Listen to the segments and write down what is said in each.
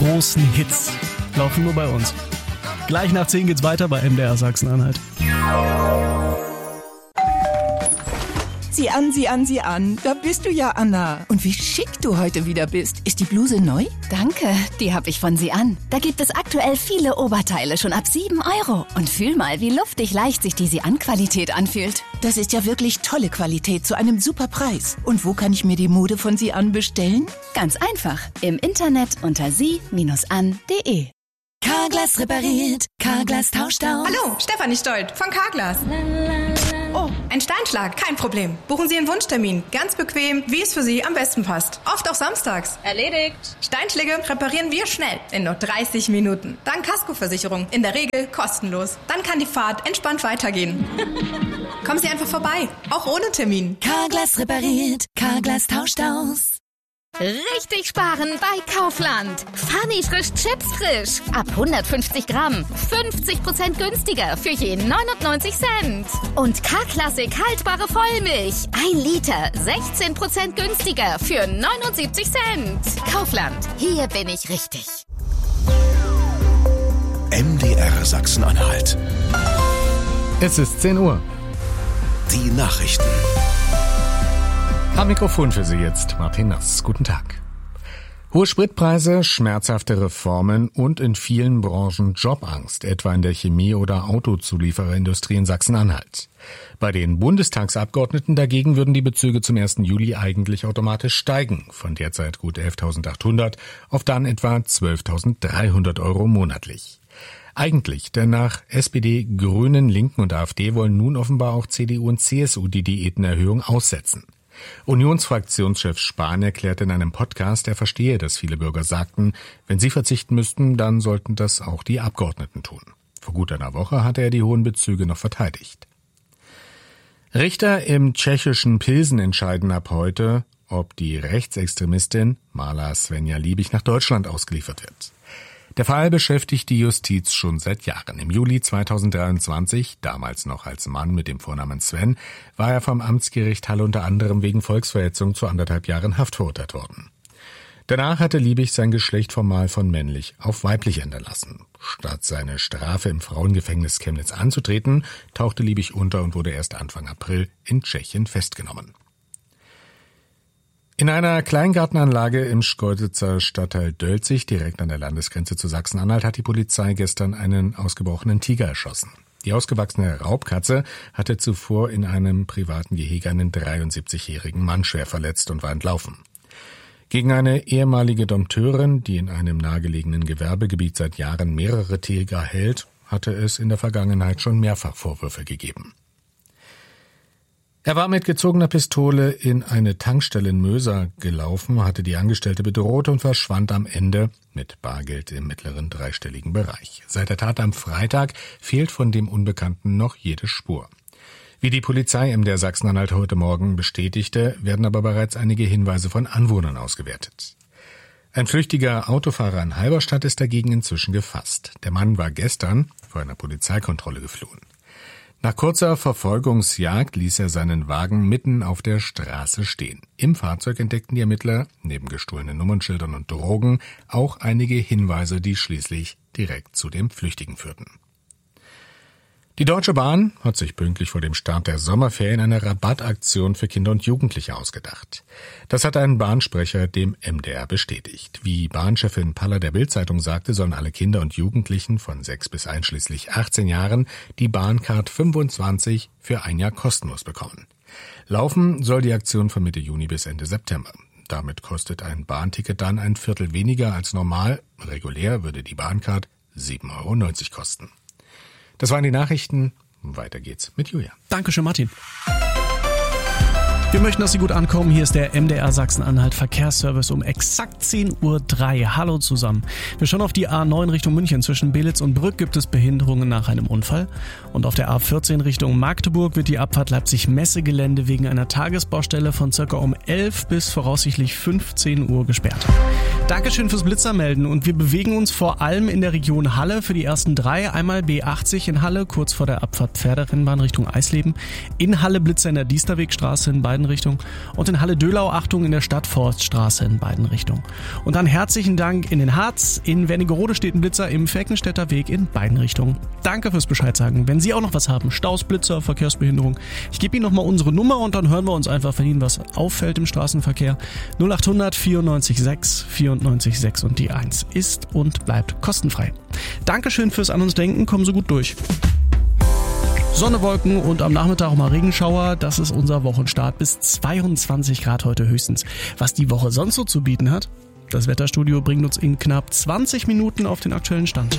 großen Hits laufen nur bei uns. Gleich nach 10 geht's weiter bei MDR Sachsen-Anhalt. Sieh an. Da bist du ja, Anna. Und wie schick du heute wieder bist. Ist die Bluse neu? Danke, die habe ich von Sie an. Da gibt es aktuell viele Oberteile schon ab 7 €. Und fühl mal, wie luftig leicht sich die Sie-an-Qualität anfühlt. Das ist ja wirklich tolle Qualität zu einem super Preis. Und wo kann ich mir die Mode von Sie an bestellen? Ganz einfach. Im Internet unter sie-an.de. Carglass repariert, Carglass tauscht aus. Hallo, Stefanie Stolt von Carglass. Oh, ein Steinschlag, kein Problem. Buchen Sie einen Wunschtermin, ganz bequem, wie es für Sie am besten passt. Oft auch samstags. Erledigt. Steinschläge reparieren wir schnell, in nur 30 Minuten. Dank Kaskoversicherung, in der Regel kostenlos. Dann kann die Fahrt entspannt weitergehen. Kommen Sie einfach vorbei, auch ohne Termin. Carglass repariert, Carglass tauscht aus. Richtig sparen bei Kaufland. Funny frisch Chips frisch. Ab 150 Gramm. 50% günstiger für je 99 Cent. Und K-Klassik haltbare Vollmilch. 1 Liter. 16% günstiger für 79 Cent. Kaufland. Hier bin ich richtig. MDR Sachsen-Anhalt. Es ist 10 Uhr. Die Nachrichten. Am Mikrofon für Sie jetzt Martin Nass. Guten Tag. Hohe Spritpreise, schmerzhafte Reformen und in vielen Branchen Jobangst, etwa in der Chemie- oder Autozuliefererindustrie in Sachsen-Anhalt. Bei den Bundestagsabgeordneten dagegen würden die Bezüge zum 1. Juli eigentlich automatisch steigen, von derzeit gut 11.800 auf dann etwa 12.300 € monatlich. Eigentlich, denn nach SPD, Grünen, Linken und AfD wollen nun offenbar auch CDU und CSU die Diätenerhöhung aussetzen. Unionsfraktionschef Spahn erklärte in einem Podcast, er verstehe, dass viele Bürger sagten, wenn sie verzichten müssten, dann sollten das auch die Abgeordneten tun. Vor gut einer Woche hatte er die hohen Bezüge noch verteidigt. Richter im tschechischen Pilsen entscheiden ab heute, ob die Rechtsextremistin Marla Svenja Liebig nach Deutschland ausgeliefert wird. Der Fall beschäftigt die Justiz schon seit Jahren. Im Juli 2023, damals noch als Mann mit dem Vornamen Sven, war er vom Amtsgericht Halle unter anderem wegen Volksverhetzung zu 1,5 Jahren Haft verurteilt worden. Danach hatte Liebig sein Geschlecht formal von männlich auf weiblich ändern lassen. Statt seine Strafe im Frauengefängnis Chemnitz anzutreten, tauchte Liebig unter und wurde erst Anfang April in Tschechien festgenommen. In einer Kleingartenanlage im Schkeuditzer Stadtteil Dölzig, direkt an der Landesgrenze zu Sachsen-Anhalt, hat die Polizei gestern einen ausgebrochenen Tiger erschossen. Die ausgewachsene Raubkatze hatte zuvor in einem privaten Gehege einen 73-jährigen Mann schwer verletzt und war entlaufen. Gegen eine ehemalige Dompteurin, die in einem nahegelegenen Gewerbegebiet seit Jahren mehrere Tiger hält, hatte es in der Vergangenheit schon mehrfach Vorwürfe gegeben. Er war mit gezogener Pistole in eine Tankstelle in Möser gelaufen, hatte die Angestellte bedroht und verschwand am Ende mit Bargeld im mittleren dreistelligen Bereich. Seit der Tat am Freitag fehlt von dem Unbekannten noch jede Spur. Wie die Polizei MDR Sachsen-Anhalt heute Morgen bestätigte, werden aber bereits einige Hinweise von Anwohnern ausgewertet. Ein flüchtiger Autofahrer in Halberstadt ist dagegen inzwischen gefasst. Der Mann war gestern vor einer Polizeikontrolle geflohen. Nach kurzer Verfolgungsjagd ließ er seinen Wagen mitten auf der Straße stehen. Im Fahrzeug entdeckten die Ermittler, neben gestohlenen Nummernschildern und Drogen, auch einige Hinweise, die schließlich direkt zu dem Flüchtigen führten. Die Deutsche Bahn hat sich pünktlich vor dem Start der Sommerferien eine Rabattaktion für Kinder und Jugendliche ausgedacht. Das hat ein Bahnsprecher dem MDR bestätigt. Wie Bahnchefin Paller der Bild-Zeitung sagte, sollen alle Kinder und Jugendlichen von 6 bis einschließlich 18 Jahren die Bahncard 25 für ein Jahr kostenlos bekommen. Laufen soll die Aktion von Mitte Juni bis Ende September. Damit kostet ein Bahnticket dann ein Viertel weniger als normal. Regulär würde die Bahncard 7,90 € kosten. Das waren die Nachrichten. Weiter geht's mit Julia. Dankeschön, Martin. Wir möchten, dass Sie gut ankommen. Hier ist der MDR Sachsen-Anhalt Verkehrsservice um exakt 10:03 Uhr. Hallo zusammen. Wir schauen auf die A9 Richtung München. Zwischen Belitz und Brück gibt es Behinderungen nach einem Unfall. Und auf der A14 Richtung Magdeburg wird die Abfahrt Leipzig-Messegelände wegen einer Tagesbaustelle von ca. um 11 bis voraussichtlich 15 Uhr gesperrt. Dankeschön fürs Blitzermelden. Und wir bewegen uns vor allem in der Region Halle für die ersten 3. Einmal B80 in Halle, kurz vor der Abfahrt Pferderennbahn Richtung Eisleben. In Halle Blitzer in der Diesterwegstraße in beiden Richtungen und in Halle-Döhlau Achtung in der Stadtforststraße in beiden Richtungen. Und dann herzlichen Dank in den Harz, in Wernigerode steht ein Blitzer, im Falkenstädter Weg in beiden Richtungen. Danke fürs Bescheid sagen. Wenn Sie auch noch was haben, Staus, Blitzer, Verkehrsbehinderung, ich gebe Ihnen nochmal unsere Nummer und dann hören wir uns einfach, wenn Ihnen was auffällt im Straßenverkehr. 0800 94 6 94 6 und die 1 ist und bleibt kostenfrei. Dankeschön fürs An uns Denken, kommen Sie gut durch. Sonne, Wolken und am Nachmittag auch mal Regenschauer. Das ist unser Wochenstart bis 22 Grad heute höchstens. Was die Woche sonst so zu bieten hat, das Wetterstudio bringt uns in knapp 20 Minuten auf den aktuellen Stand.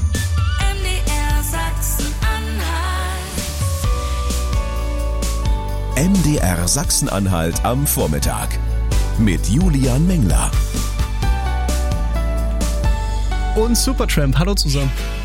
MDR Sachsen-Anhalt am Vormittag mit Julian Mengler. Und Supertramp, hallo zusammen.